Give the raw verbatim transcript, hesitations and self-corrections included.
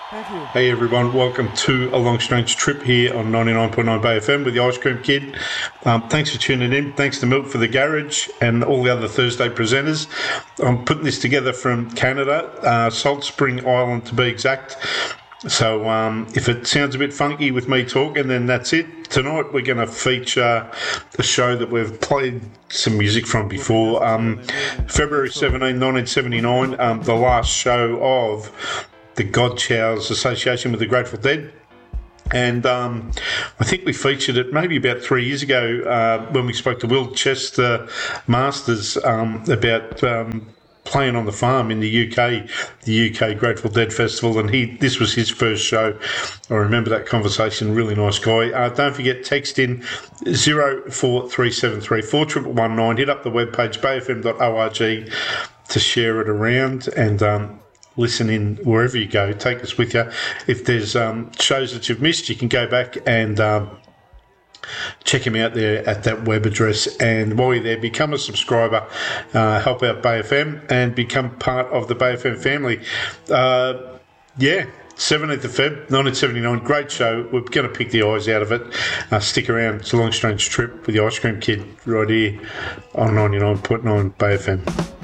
Thank you. Hey everyone, welcome to A Long Strange Trip here on ninety-nine point nine Bay F M with the Ice Cream Kid. Um, thanks for tuning in. Thanks to Milk for the Garage and all the other Thursday presenters. I'm putting this together from Canada, uh, Salt Spring Island to be exact. So um, if it sounds a bit funky with me talking, then that's it. Tonight we're going to feature a show that we've played some music from before. Um, February seventeenth, nineteen seventy-nine, um, the last show of the Godchows Association with the Grateful Dead. And um, I think we featured it maybe about three years ago uh, when we spoke to Will Chester Masters um, about um, playing on the farm in the U K, the U K Grateful Dead Festival, and he this was his first show. I remember that conversation. Really nice guy. Uh, don't forget, text in zero four three seven three four one one one nine. Hit up the webpage bay f m dot org to share it around, and um, listen in wherever you go. Take us with you. If there's um, shows that you've missed, you can go back and um, check him out there at that web address. And while you're there, become a subscriber, uh, help out Bay F M, and become part of the Bay F M family. Uh, yeah. seventeenth of February, nineteen seventy-nine, great show. We're going to pick the eyes out of it. Uh, stick around. It's a long, strange trip with the Ice Cream Kid right here on ninety-nine point nine Bay F M.